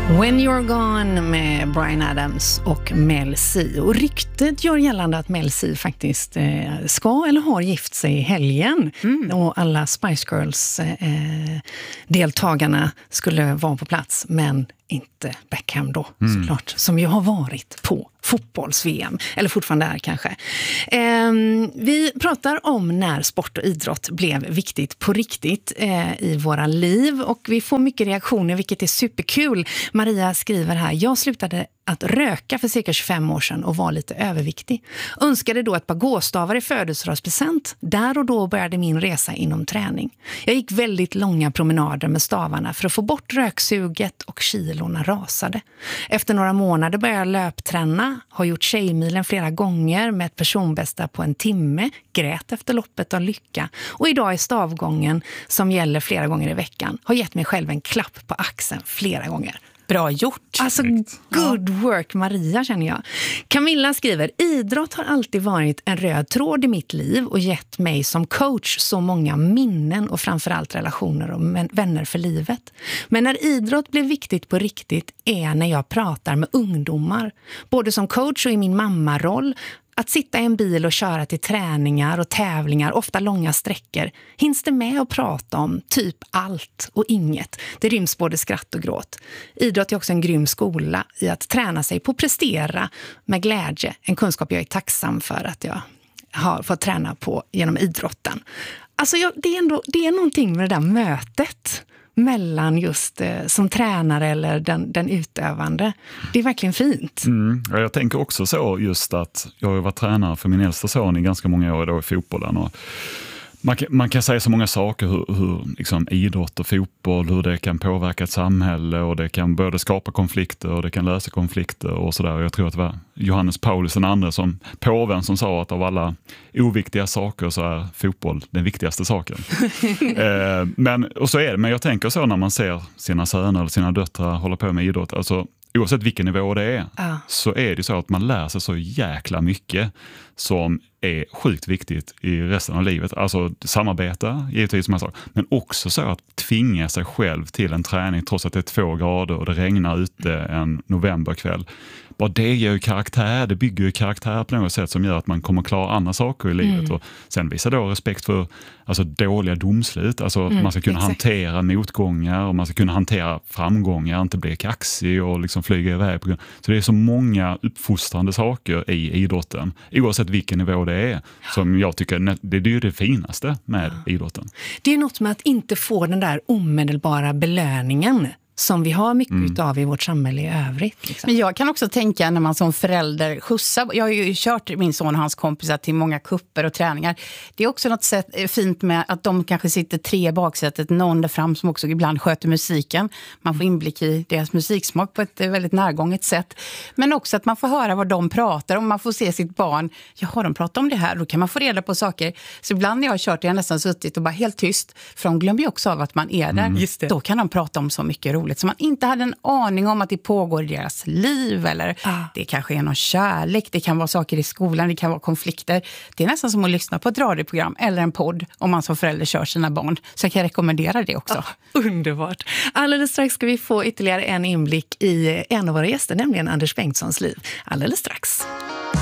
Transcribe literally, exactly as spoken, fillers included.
When You're Gone med Bryan Adams och Mel C. Och ryktet gör gällande att Mel C faktiskt eh, ska eller har gift sig i helgen. Mm. Och alla Spice Girls eh, deltagarna skulle vara på plats, men inte Beckham då, mm. såklart. Som ju har varit på fotbolls-V M. Eller fortfarande är kanske. Eh, vi pratar om när sport och idrott blev viktigt på riktigt eh, i våra liv. Och vi får mycket reaktioner, vilket är superkul. Maria skriver här: jag slutade att röka för cirka tjugofem år sedan och var lite överviktig. Önskade då ett par gåstavar i födelsedagspresent. Där och då började min resa inom träning. Jag gick väldigt långa promenader med stavarna för att få bort röksuget, och kilorna rasade. Efter några månader började jag löpträna. Har gjort tjejmilen flera gånger med ett personbästa på en timme. Grät efter loppet av lycka. Och idag är stavgången, som gäller flera gånger i veckan, har gett mig själv en klapp på axeln flera gånger. Bra gjort. Alltså, good work Maria, känner jag. Camilla skriver: idrott har alltid varit en röd tråd i mitt liv och gett mig som coach så många minnen och framförallt relationer och vänner för livet. Men när idrott blev viktigt på riktigt är när jag pratar med ungdomar. Både som coach och i min mammaroll. Att sitta i en bil och köra till träningar och tävlingar, ofta långa sträckor, hinns det med att prata om typ allt och inget. Det ryms både skratt och gråt. Idrott är också en grym skola i att träna sig på att prestera med glädje. En kunskap jag är tacksam för att jag har fått träna på genom idrotten. Alltså jag, det, är ändå, det är någonting med det där mötet mellan just eh, som tränare eller den, den utövande. Det är verkligen fint. Mm. Ja, jag tänker också så just att jag har varit tränare för min äldsta son i ganska många år då i fotbollen. Och man, kan, man kan säga så många saker hur, hur liksom, idrott och fotboll, hur det kan påverka ett samhälle, och det kan både skapa konflikter och det kan lösa konflikter och sådär. Jag tror att det var Johannes Paulus den andra, som påven, som sa att av alla oviktiga saker så är fotboll den viktigaste saken. eh, men, och så är det, men jag tänker så när man ser sina söner eller sina döttrar hålla på med idrott, alltså oavsett vilken nivå det är, ah. så är det så att man lär sig så jäkla mycket som är sjukt viktigt i resten av livet. Alltså samarbeta, givetvis som jag sa, men också så att tvinga sig själv till en träning trots att det är två grader och det regnar ute en novemberkväll. Bara det ger ju karaktär, det bygger ju karaktär på något sätt som gör att man kommer klara andra saker i livet. Mm. Och sen visar då respekt för alltså, dåliga domslut, alltså mm, man ska kunna exakt. hantera motgångar och man ska kunna hantera framgångar, inte bli kaxig och liksom flyga iväg. På. Så det är så många uppfostrande saker i idrotten, oavsett vilken nivå det är, som jag tycker det är ju det finaste med ja. idrotten. Det är något med att inte få den där omedelbara belöningen som vi har mycket mm. av i vårt samhälle i övrigt. Liksom. Men jag kan också tänka när man som förälder skjutsar, jag har ju kört min son och hans kompisar till många kupper och träningar. Det är också något sätt, fint med att de kanske sitter tre i baksätet, någon där fram som också ibland sköter musiken. Man får inblick i deras musiksmak på ett väldigt närgånget sätt. Men också att man får höra vad de pratar om, man får se sitt barn. Jaha, de pratar om det här, då kan man få reda på saker. Så ibland när jag har kört, jag har nästan suttit och bara helt tyst, för de glömmer ju också av att man är där. Mm. Då kan de prata om så mycket roligt som man inte hade en aning om att det pågår i deras liv, eller ah. det kanske är någon kärlek, det kan vara saker i skolan, det kan vara konflikter. Det är nästan som att lyssna på ett radioprogram eller en podd om man som förälder kör sina barn. Så jag kan rekommendera det också. Ah, underbart. Alldeles strax ska vi få ytterligare en inblick i en av våra gäster, nämligen Anders Bengtssons liv. Alldeles strax.